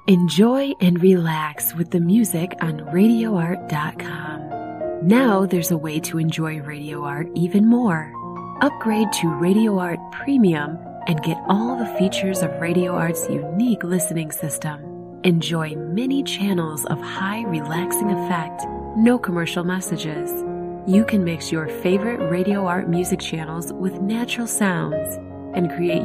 Enjoy and relax with the music on RadioArt.com. Now there's a way to enjoy Radio Art even more. Upgrade to Radio Art Premium and get all the features of Radio Art's unique listening system. Enjoy many channels of high relaxing effect, no commercial messages. You can mix your favorite Radio Art music channels with natural sounds and create